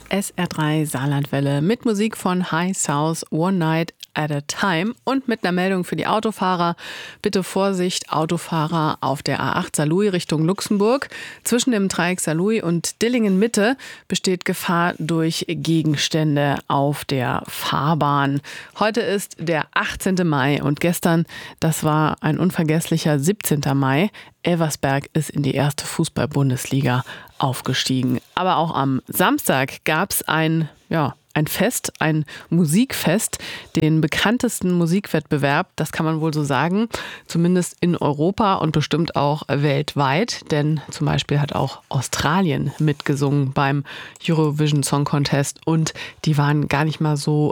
SR3 Saarlandwelle mit Musik von High South, One Night at a Time und mit einer Meldung für die Autofahrer. Bitte Vorsicht, Autofahrer auf der A8 Saarlouis Richtung Luxemburg. Zwischen dem Dreieck Saarlouis und Dillingen Mitte besteht Gefahr durch Gegenstände auf der Fahrbahn. Heute ist der 18. Mai und gestern, das war ein unvergesslicher 17. Mai. Elversberg ist in die erste Fußball-Bundesliga aufgestiegen. Aber auch am Samstag gab es ein Fest, ein Musikfest, den bekanntesten Musikwettbewerb, das kann man wohl so sagen, zumindest in Europa und bestimmt auch weltweit, denn zum Beispiel hat auch Australien mitgesungen beim Eurovision Song Contest und die waren gar nicht mal so,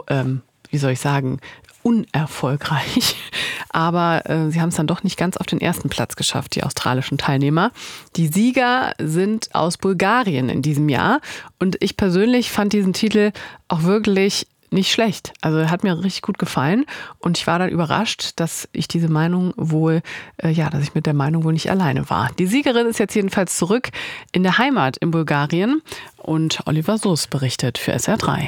unerfolgreich. Aber sie haben es dann doch nicht ganz auf den ersten Platz geschafft, die australischen Teilnehmer. Die Sieger sind aus Bulgarien in diesem Jahr. Und ich persönlich fand diesen Titel auch wirklich nicht schlecht. Also er hat mir richtig gut gefallen. Und ich war dann überrascht, dass ich mit der Meinung wohl nicht alleine war. Die Siegerin ist jetzt jedenfalls zurück in der Heimat in Bulgarien. Und Oliver Soos berichtet für SR3.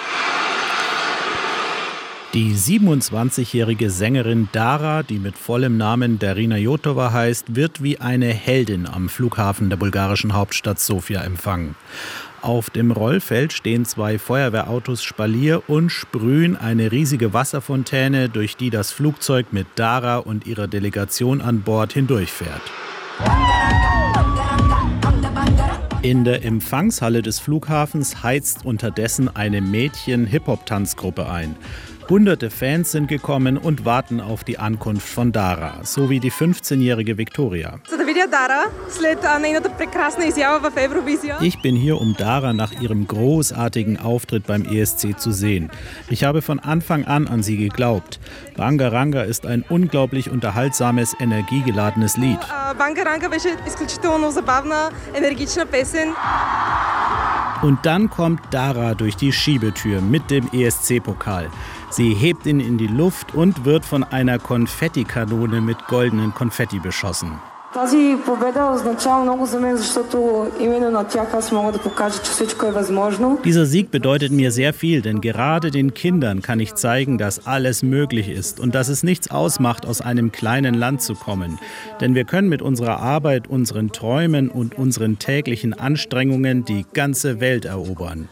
Die 27-jährige Sängerin Dara, die mit vollem Namen Darina Jotova heißt, wird wie eine Heldin am Flughafen der bulgarischen Hauptstadt Sofia empfangen. Auf dem Rollfeld stehen 2 Feuerwehrautos Spalier und sprühen eine riesige Wasserfontäne, durch die das Flugzeug mit Dara und ihrer Delegation an Bord hindurchfährt. In der Empfangshalle des Flughafens heizt unterdessen eine Mädchen-Hip-Hop-Tanzgruppe ein. Hunderte Fans sind gekommen und warten auf die Ankunft von Dara, sowie die 15-jährige Viktoria. Ich bin hier, um Dara nach ihrem großartigen Auftritt beim ESC zu sehen. Ich habe von Anfang an sie geglaubt. Banga Ranga ist ein unglaublich unterhaltsames, energiegeladenes Lied. Und dann kommt Dara durch die Schiebetür mit dem ESC-Pokal. Sie hebt ihn in die Luft und wird von einer Konfettikanone mit goldenen Konfetti beschossen. Dieser Sieg bedeutet mir sehr viel, denn gerade den Kindern kann ich zeigen, dass alles möglich ist und dass es nichts ausmacht, aus einem kleinen Land zu kommen. Denn wir können mit unserer Arbeit, unseren Träumen und unseren täglichen Anstrengungen die ganze Welt erobern.